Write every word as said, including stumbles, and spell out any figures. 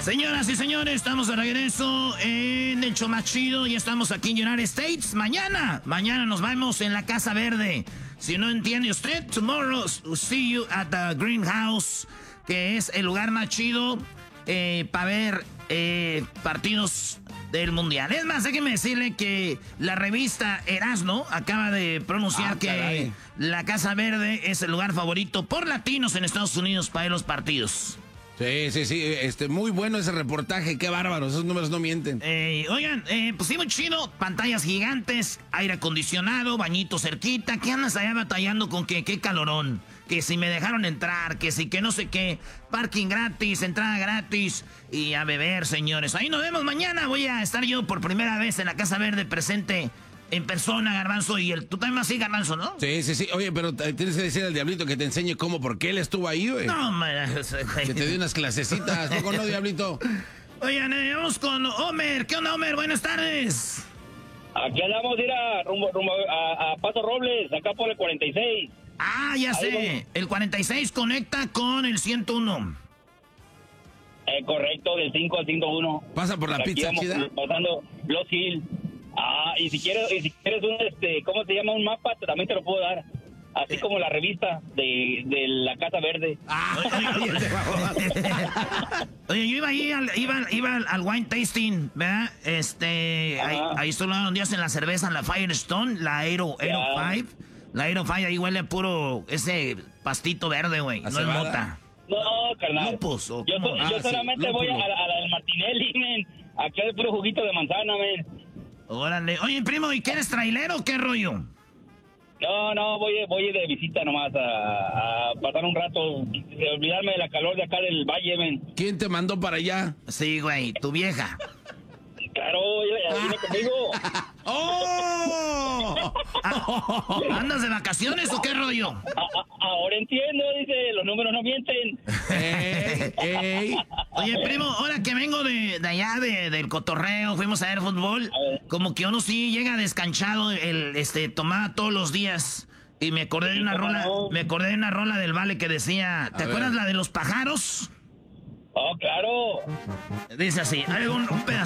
Señoras y señores, estamos de regreso en el show más chido. Ya estamos aquí en United States. Mañana, mañana nos vemos en la Casa Verde. Si no entiende usted, tomorrow we'll see you at the Greenhouse, que es el lugar más chido eh, para ver eh, partidos del Mundial. Es más, déjeme decirle que la revista Erasmo acaba de pronunciar ah, que caray. la Casa Verde es el lugar favorito por latinos en Estados Unidos para ver los partidos. Sí, sí, sí, este, muy bueno ese reportaje, qué bárbaro, esos números no mienten. Eh, oigan, eh, pues sí, muy chido, pantallas gigantes, aire acondicionado, bañito cerquita, ¿qué andas allá batallando con qué? ¿Qué calorón? Que si me dejaron entrar, que si que no sé qué, parking gratis, entrada gratis y a beber, señores. Ahí nos vemos mañana, voy a estar yo por primera vez en la Casa Verde presente. En persona, Garbanzo, y el, tú también vas así, Garbanzo, ¿no? Sí, sí, sí. Oye, pero tienes que decir al Diablito que te enseñe cómo, porque él estuvo ahí, güey. No, man, que te dio unas clasecitas, ¿no, no, Diablito? Oigan, eh, vamos con Homer. ¿Qué onda, Homer? Buenas tardes. Aquí andamos, ir a, rumbo, rumbo a, a Paso Robles, acá por el cuarenta y seis. Ah, ya sé. Ahí, el cuarenta y seis conecta con el ciento uno. Eh, correcto, del cinco al ciento uno. ¿Pasa por la Aquí pizza vamos, chida? Pasando Los Hills. Ah, y si quieres, y si quieres un, este, ¿cómo se llama? Un mapa, también te lo puedo dar. Así eh. como la revista de, de la Casa Verde. Ah, oye, oye, yo iba ahí, al, iba, iba al, al wine tasting, ¿verdad? Este, ahí, ahí estuve unos días en la cerveza, en la Firestone, la Aero, Aero cinco. La Aero cinco ahí huele a puro, ese pastito verde, güey, no es mota. No, carnal. Lupus, yo, so, ah, yo solamente sí, voy a, a la del Martinelli, men. Aquí hay puro juguito de manzana, men. Órale. Oye, primo, ¿y qué eres trailero o qué rollo? No, no, voy, voy de visita nomás a, a pasar un rato, a olvidarme de la calor de acá del valle, men. ¿Quién te mandó para allá? Sí, güey, tu vieja. Claro, ella viene conmigo. ¡Oh! ¿Andas de vacaciones o qué rollo? A, a, ahora entiendo, dice, los números no mienten. Ey, ey. Oye, primo, ahora que vengo de, de allá, de, del cotorreo, fuimos a ver fútbol, a como que uno sí llega descanchado, el, este, tomaba todos los días. Y me acordé de una rola, no? me acordé de una rola del Vale que decía, ¿te a acuerdas ver. la de los pájaros? Oh, claro. Dice así, hay un, un pedacito.